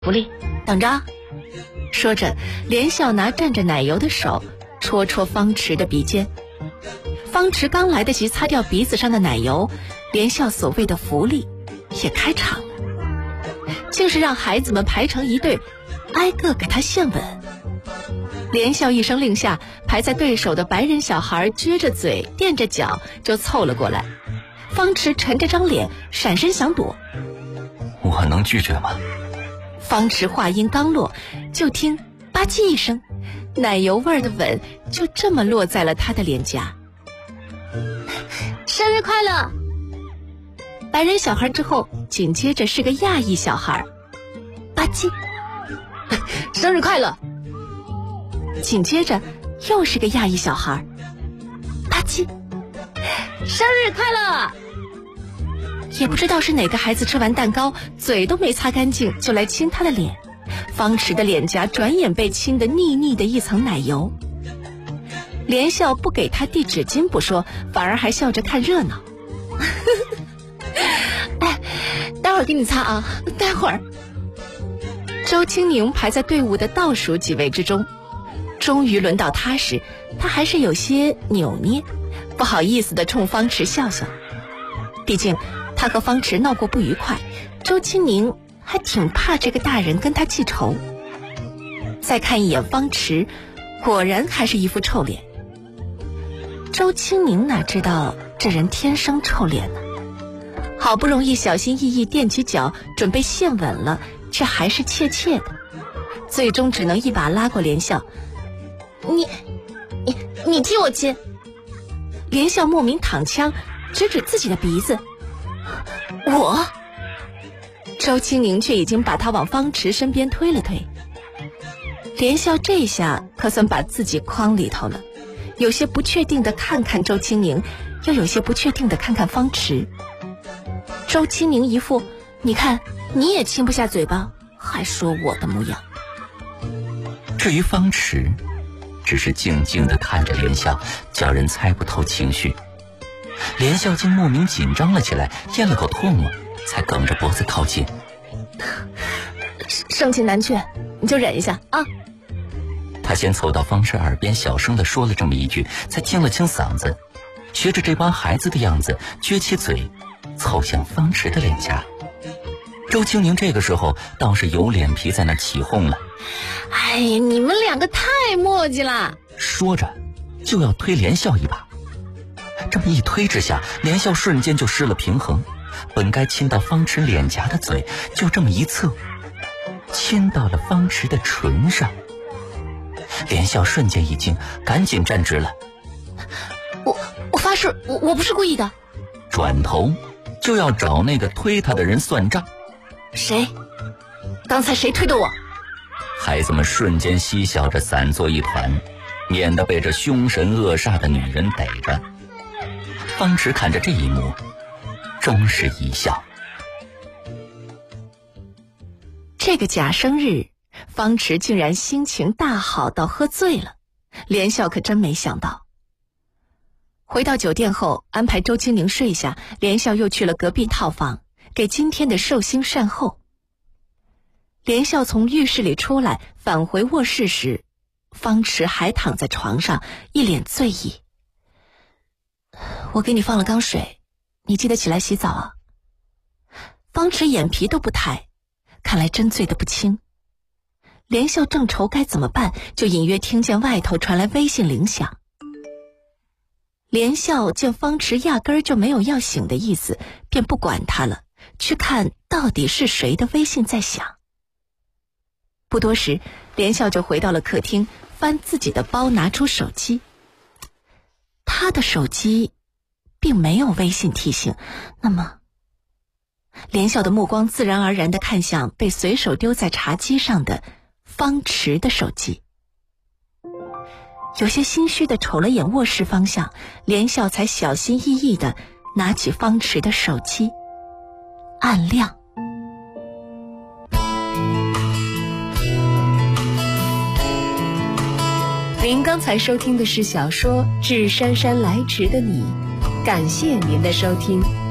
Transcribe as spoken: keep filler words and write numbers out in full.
福利，等着。说着，连笑拿蘸着奶油的手戳戳方池的鼻尖。方池刚来得及擦掉鼻子上的奶油，连笑所谓的福利也开场了，竟是让孩子们排成一队，挨个给他献吻。连笑一声令下，排在对手的白人小孩撅着嘴垫着脚就凑了过来。方池沉着张脸，闪身想躲。 我能拒绝吗？ 方池话音刚落，就听吧唧一声，奶油味儿的吻就这么落在了他的脸颊。生日快乐！白人小孩之后，紧接着是个亚裔小孩，吧唧，生日快乐！紧接着又是个亚裔小孩，吧唧，生日快乐！也不知道是哪个孩子吃完蛋糕，嘴都没擦干净就来亲他的脸，方池的脸颊转眼被亲得腻腻的一层奶油。连笑不给他递纸巾不说，反而还笑着看热闹。哎，待会儿给你擦啊，待会儿。周青宁排在队伍的倒数几位之中，终于轮到他时，他还是有些扭捏，不好意思地冲方池笑笑。毕竟他和方池闹过不愉快，周青宁还挺怕这个大人跟他记仇。再看一眼方池，果然还是一副臭脸。周青宁哪知道这人天生臭脸呢？好不容易小心翼翼踮起脚准备献吻了，却还是怯怯的，最终只能一把拉过连笑。你你你替我亲。连笑莫名躺枪，指指自己的鼻子。我？周青宁却已经把他往方池身边推了推。连笑这下可算把自己框里头了，有些不确定的看看周青宁，又有些不确定的看看方池。周青宁一副你看你也亲不下嘴巴，还说我的模样。 至于方池，只是静静地看着连笑，叫人猜不透情绪。连笑竟莫名紧张了起来，咽了口唾沫，才梗着脖子靠近。 盛情难却，你就忍一下啊。 他先凑到方池耳边小声地说了这么一句，才清了清嗓子，学着这帮孩子的样子撅起嘴凑向方池的脸颊。周青宁这个时候倒是有脸皮在那起哄了。 哎呀，你们两个太磨叽了。 说着就要推连笑一把，这么一推之下，连笑瞬间就失了平衡，本该亲到方池脸颊的嘴就这么一侧，亲到了方池的唇上。连笑瞬间一惊，赶紧站直了。 我我发誓，我我不是故意的。 转头就要找那个推他的人算账。 谁？刚才谁推的我？ 孩子们瞬间嬉笑着散作一团，免得被这凶神恶煞的女人逮着。方池看着这一幕，终是一笑。 这个假生日，方池竟然心情大好到喝醉了，连笑可真没想到。回到酒店后，安排周青宁睡下，连笑又去了隔壁套房，给今天的寿星善后。连笑从浴室里出来，返回卧室时，方池还躺在床上，一脸醉意。我给你放了缸水，你记得起来洗澡啊。方池眼皮都不抬，看来真醉得不轻。连笑正愁该怎么办，就隐约听见外头传来微信铃响。连笑见方池压根儿就没有要醒的意思，便不管他了，去看到底是谁的微信在响。不多时，连笑就回到了客厅，翻自己的包，拿出手机。他的手机并没有微信提醒，那么连笑的目光自然而然地看向被随手丢在茶几上的方池的手机。有些心虚地瞅了眼卧室方向，连笑才小心翼翼地拿起方池的手机，按亮。您刚才收听的是小说《致姗姗来迟的你》，感谢您的收听。